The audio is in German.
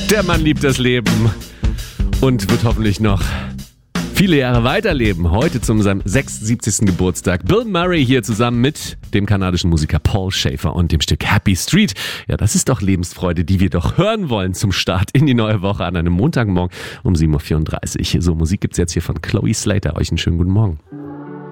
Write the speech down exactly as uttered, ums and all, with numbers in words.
Der Mann liebt das Leben und wird hoffentlich noch viele Jahre weiterleben. Heute zu seinem sechsundsiebzigsten Geburtstag. Bill Murray hier zusammen mit dem kanadischen Musiker Paul Shaffer und dem Stück Happy Street. Ja, das ist doch Lebensfreude, die wir doch hören wollen zum Start in die neue Woche an einem Montagmorgen um sieben Uhr vierunddreißig. So, Musik gibt's jetzt hier von Chloe Slater. Euch einen schönen guten Morgen.